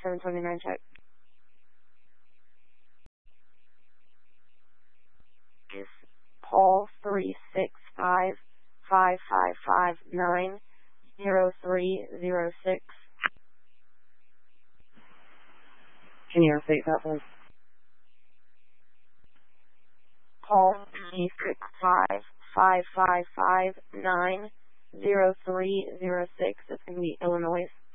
729 check. Is Paul 365-555-9-0306. Can you repeat that, please? Paul 365-555-9-0306. It's going to be Illinois.